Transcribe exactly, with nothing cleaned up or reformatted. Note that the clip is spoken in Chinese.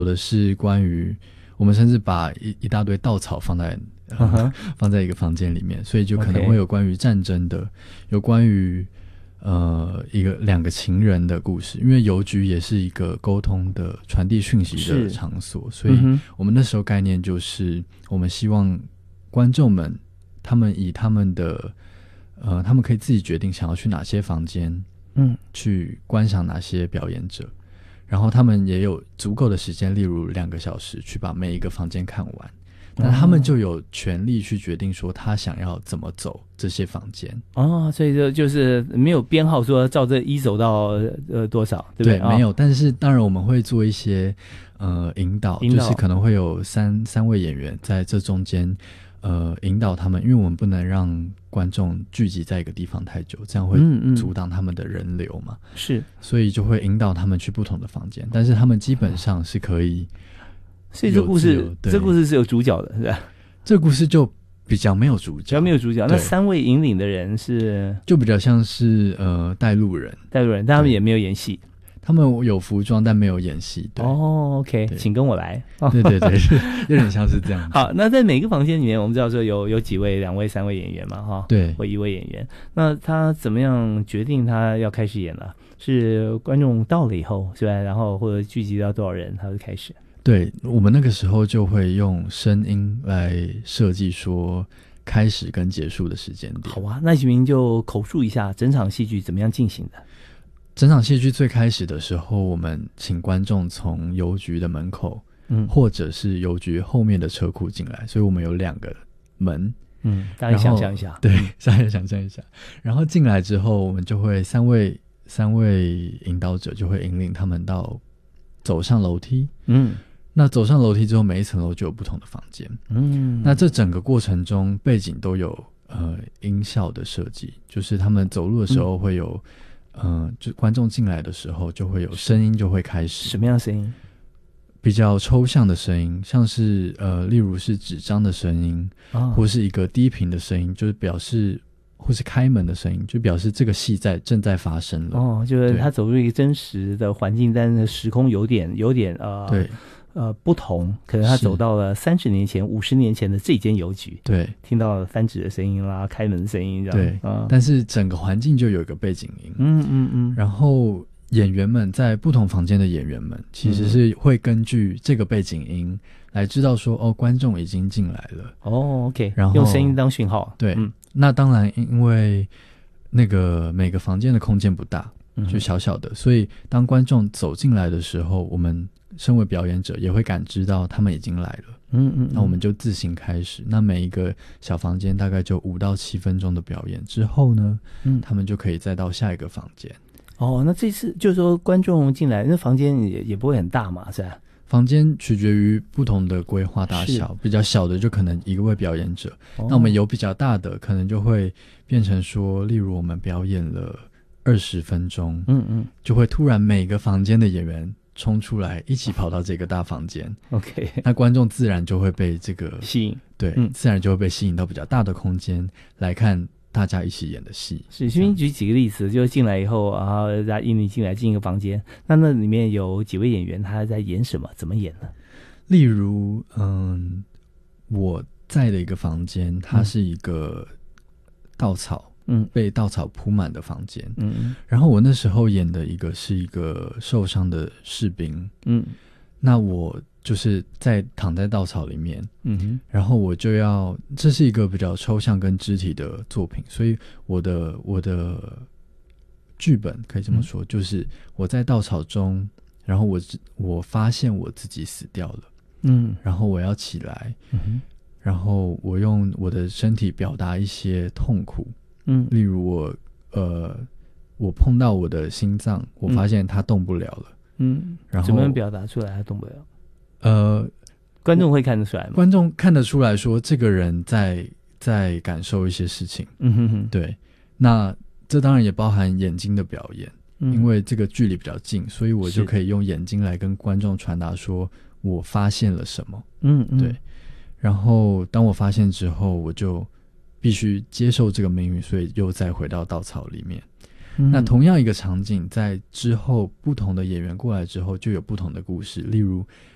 有的是关于我们甚至把一一大堆稻草放在、呃 uh-huh. 放在一个房间里面，所以就可能会有关于战争的， okay. 有关于呃一个两个情人的故事，因为邮局也是一个沟通的传递讯息的场所，所以我们那时候概念就是我们希望观众们他们以他们的呃他们可以自己决定想要去哪些房间，嗯，去观赏哪些表演者，然后他们也有足够的时间，例如两个小时去把每一个房间看完，那他们就有权利去决定说他想要怎么走这些房间。 哦，所以就就是没有编号说照这一走到呃多少，对不对？ 对，没有、哦。但是当然我们会做一些呃引导，引导就是可能会有三三位演员在这中间呃引导他们，因为我们不能让观众聚集在一个地方太久，这样会阻挡他们的人流嘛。是、嗯嗯，所以就会引导他们去不同的房间，但是他们基本上是可以。 所以这故事，这故事是有主角的，是吧？ 这故事就比较没有主角， 比较没有主角。那三位引领的人是， 就比较像是呃带路人， 带路人，但他们也没有演戏。 他们有服装，但没有演戏。对哦 ，OK， 请跟我来。 对对对，有点像是这样。 好，那在每个房间里面，我们知道说有有几位、两位、三位演员嘛，哈， 对， 或一位演员。那他怎么样决定他要开始演了？是观众到了以后，是吧？然后或者聚集到多少人，他就开始。 对，我们那个时候就会用声音来设计说开始跟结束的时间点。 好啊，那启明就口述一下整场戏剧怎么样进行的。 整场戏剧最开始的时候，我们请观众从邮局的门口，嗯，或者是邮局后面的车库进来，所以我们有两个门。 嗯，大家想象一下。 对，大家想象一下。然后进来之后，我们就会三位三位引导者就会引领他们到走上楼梯。嗯。那走上楼梯之后，每一层楼就有不同的房间。嗯，那这整个过程中，背景都有呃音效的设计，就是他们走路的时候会有，嗯、呃，就观众进来的时候就会有声音就会开始。 什么样的声音？ 比较抽象的声音，像是呃，例如是纸张的声音，哦、或是一个低频的声音，就是表示。或是开门的声音，就表示这个戏在正在发生了。 哦，就是他走入一个真实的环境，但是时空有点有点呃， 对， 呃不同。可能他走到了三十年前、五十年前的这间邮局， 对， 听到了翻纸的声音啦、开门的声音，这样对、嗯。但是整个环境就有一个背景音， 嗯嗯嗯。 然后演员们在不同房间的演员们，其实是会根据这个背景音来知道说，哦，观众已经进来了。 哦 ，OK， 然后用声音当讯号， 对。 嗯， 那当然，因为那个每个房间的空间不大，就小小的，嗯、所以当观众走进来的时候，我们身为表演者也会感知到他们已经来了。嗯 嗯, 嗯，那我们就自行开始。那每一个小房间大概就五到七分钟的表演之后呢，嗯，他们就可以再到下一个房间。 哦，那这次就是说观众进来，那房间也也不会很大嘛，是吧？ 房间取决于不同的规划大小，比较小的就可能一位表演者、哦、那我们有比较大的可能就会变成说，例如我们表演了二十分钟，嗯嗯，就会突然每个房间的演员冲出来一起跑到这个大房间 OK， 那观众自然就会被这个吸引， 对、嗯、自然就会被吸引到比较大的空间来看大家一起演的戏。 是，徐明举几个例子，就是进来以后，然后大家引你进来进一个房间，那那里面有几位演员他在演什么，怎么演呢？ 例如，嗯，我在的一个房间，它是一个稻草，嗯，被稻草铺满的房间，嗯，然后我那时候演的一个是一个受伤的士兵，嗯，那我就是在躺在稻草里面，嗯哼，然后我就要，这是一个比较抽象跟肢体的作品，所以我的我的剧本可以这么说、嗯、就是我在稻草中，然后我我发现我自己死掉了，嗯，然后我要起来，嗯哼，然后我用我的身体表达一些痛苦，嗯，例如我呃我碰到我的心脏，我发现它动不了了，嗯，然后怎么样表达出来它动不了？ 呃， 观众会看得出来吗？ 观众看得出来说，这个人在在感受一些事情。嗯哼哼，对。那这当然也包含眼睛的表演、嗯，因为这个距离比较近，所以我就可以用眼睛来跟观众传达说我发现了什么。嗯嗯，对。然后当我发现之后，我就必须接受这个命运，所以又再回到稻草里面。嗯、那同样一个场景，在之后不同的演员过来之后，就有不同的故事。例如